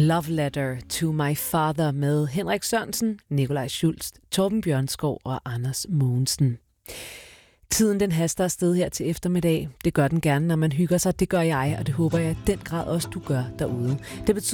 Love Letter to My Father med Henrik Sørensen, Nikolaj Schultz, Torben Bjørnskov og Anders Mogensen. Tiden den haster afsted her til eftermiddag. Det gør den gerne, når man hygger sig. Det gør jeg, og det håber jeg i den grad også, du gør derude. Det betyder